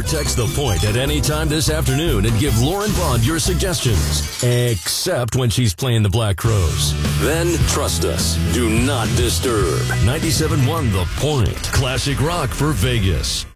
or text The Point at any time this afternoon and give Lauren Bond your suggestions. Except when she's playing the Black Crowes. Then, trust us, do not disturb. 97.1 The Point. Classic rock for Vegas.